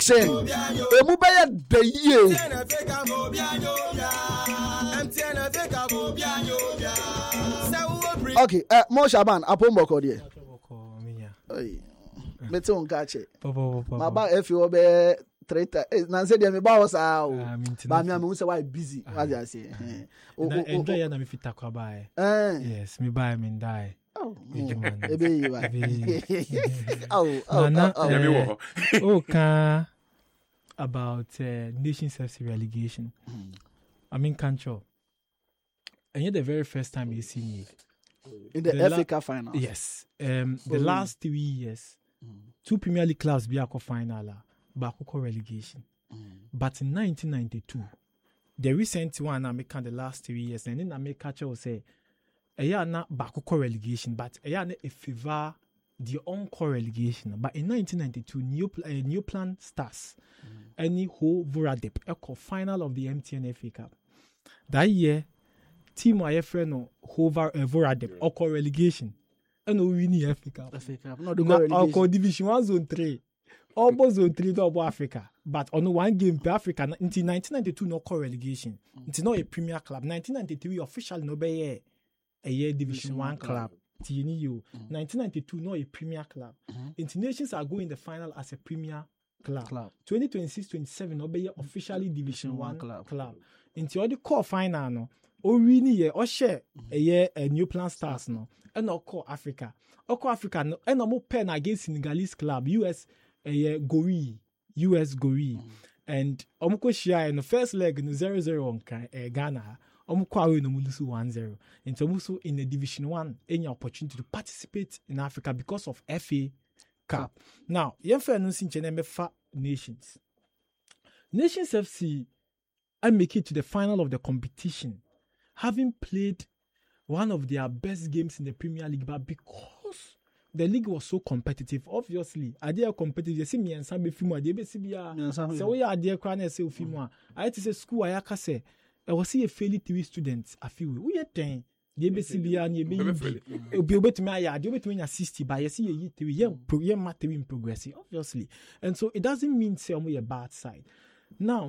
emu bɛyɛ da yie. Okay, Mo Shaban, Apomboko deɛ. Mete on catch. My ba if you be traitor. Na say dem ba was ah. Ba me am say why busy. What I say. Enjoy ya na me fit akwa ba. Yes, me buy me die. Oh, okay. About Nations FC relegation. I mean, control. And you're the very first time you see me in the FA Cup final. Yes. The last 3 years, 2 Premier League clubs be a final, but relegation. But in 1992, the recent one I make the last 3 years, and then I make catch will say, a year not back relegation, but a year a favor the encore relegation. But in 1992, new plan stars. Any whole Voradep echo final of the MTN FA Cup. That year, team my friend no Voradep echo relegation. And we win FA Cup. Not the relegation. Division 1 zone 3. Almost zone 3 to Africa. But on one game per Africa until 1992 no core relegation. It's not a Premier club. 1993 official no be a year Division 1 club. 1992 no a Premier club. Nations are going the final as a Premier club. 2026-27 no be officially Division 1 club. Into the core final no. O really ye o share a year a new plan stars no. And no core Africa. Oko Africa no and no more pen against Senegalese club US Gori. And omko share in the first leg no 0-0 on Ghana. Omko away no mulusu 1-0. And so in the Division 1 any opportunity to participate in Africa because of FA Cup. Now, yemfa no sinche na fa Nations. Nations FC I make it to the final of the competition, having played one of their best games in the Premier League, but because the league was so competitive, obviously, I dare competitive. You see me and some film, I dare see so we are there crying and say film. I had to say school. I say I was see a fairly 3 students. I feel we are 10. The BCB and you be able to me. I do it when you 60, but you see a 3 year matter in progress, obviously, and so it doesn't mean say on a bad side. Now